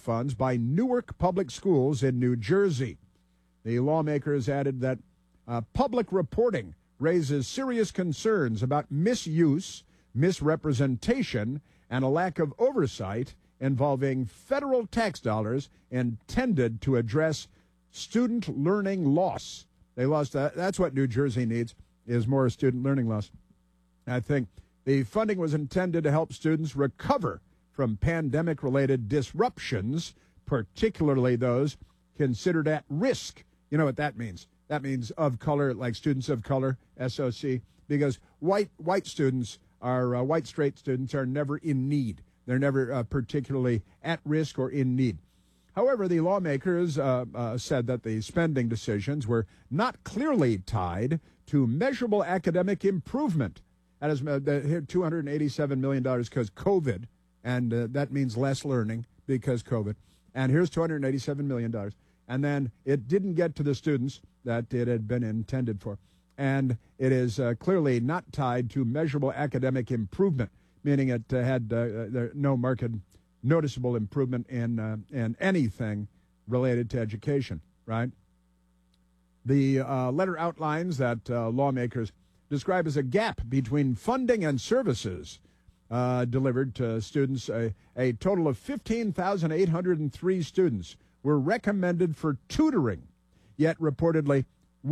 funds by Newark Public Schools in New Jersey. The lawmakers added that public reporting raises serious concerns about misuse, misrepresentation, and a lack of oversight involving federal tax dollars intended to address student learning loss. They lost that. That's what New Jersey needs, is more student learning loss. I think the funding was intended to help students recover from pandemic-related disruptions, particularly those considered at risk. You know what that means? That means of color, like students of color, SOC, because white students are, white straight students are never in need. They're never particularly at risk or in need. However, the lawmakers said that the spending decisions were not clearly tied to measurable academic improvement. That is $287 million because COVID, and that means less learning because COVID. And here's $287 million. And then it didn't get to the students that it had been intended for. And it is clearly not tied to measurable academic improvement, meaning it had no marked noticeable improvement in anything related to education, right? The letter outlines that lawmakers describe as a gap between funding and services delivered to students. A total of 15,803 students were recommended for tutoring, yet reportedly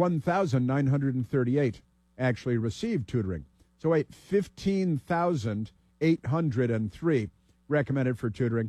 1,938 actually received tutoring. So 15,803 recommended for tutoring.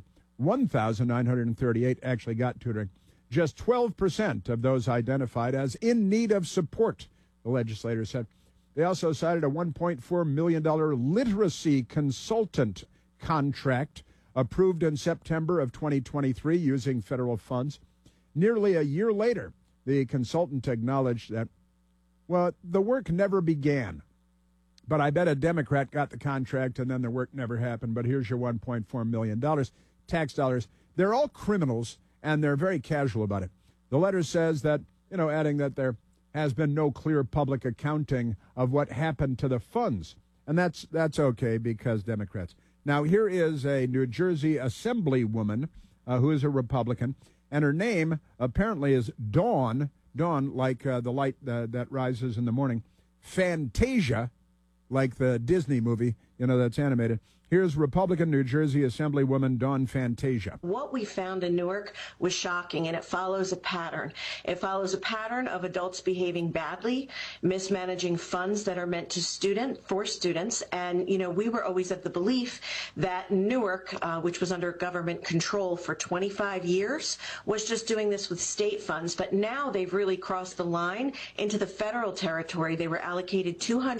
1,938 actually got tutoring. Just 12% of those identified as in need of support, the legislators said. They also cited a $1.4 million literacy consultant contract approved in September of 2023 using federal funds. Nearly a year later, the consultant acknowledged that, well, the work never began. But I bet a Democrat got the contract and then the work never happened. But here's your $1.4 million, tax dollars. They're all criminals, and they're very casual about it. The letter says that, adding that there has been no clear public accounting of what happened to the funds. And that's okay because Democrats. Now, here is a New Jersey assemblywoman who is a Republican, and her name apparently is Dawn, like the light that rises in the morning, Fantasia, like the Disney movie, that's animated. Here's Republican New Jersey Assemblywoman Dawn Fantasia. What we found in Newark was shocking, and it follows a pattern. It follows a pattern of adults behaving badly, mismanaging funds that are meant for students. And, we were always of the belief that Newark, which was under government control for 25 years, was just doing this with state funds. But now they've really crossed the line into the federal territory. They were allocated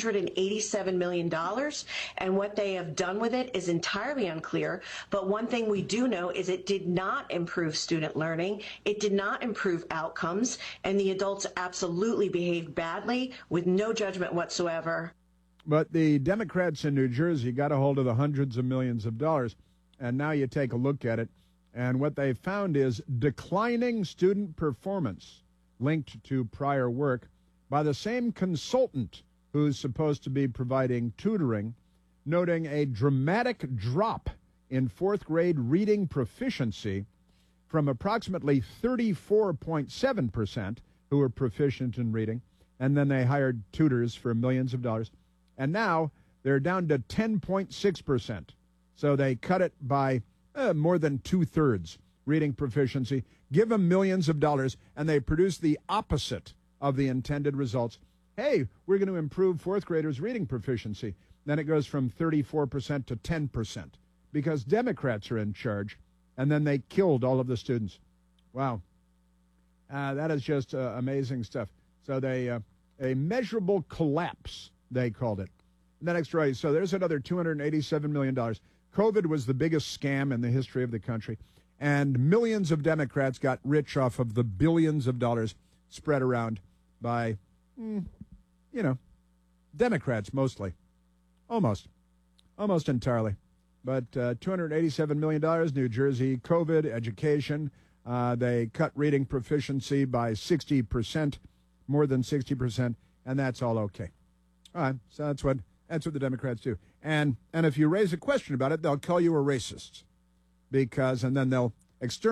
$287 million, and what they have done with it is entirely unclear. But one thing we do know is it did not improve student learning. It did not improve outcomes, and the adults absolutely behaved badly with no judgment whatsoever. But the Democrats in New Jersey got a hold of the hundreds of millions of dollars, and now you take a look at it, and what they found is declining student performance linked to prior work by the same consultant who's supposed to be providing tutoring, noting a dramatic drop in fourth grade reading proficiency from approximately 34.7% who were proficient in reading, and then they hired tutors for millions of dollars, and now they're down to 10.6%. So they cut it by more than two-thirds reading proficiency, give them millions of dollars, and they produce the opposite of the intended results. Hey, we're going to improve fourth graders' reading proficiency. Then it goes from 34% to 10% because Democrats are in charge, and then they killed all of the students. Wow. That is just amazing stuff. So a measurable collapse, they called it. The next story, so there's another $287 million. COVID was the biggest scam in the history of the country, and millions of Democrats got rich off of the billions of dollars spread around by, Democrats mostly. Almost entirely. But $287 million, New Jersey, COVID, education. They cut reading proficiency by 60%, more than 60%, and that's all okay. All right, so that's what the Democrats do. And if you raise a question about it, they'll call you a racist and then they'll exterminate